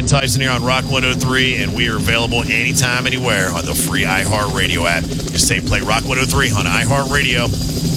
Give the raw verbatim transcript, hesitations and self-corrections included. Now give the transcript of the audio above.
Matt Tyson here on Rock one oh three, and we are available anytime, anywhere on the free iHeartRadio app. Just say play Rock one oh three on iHeartRadio.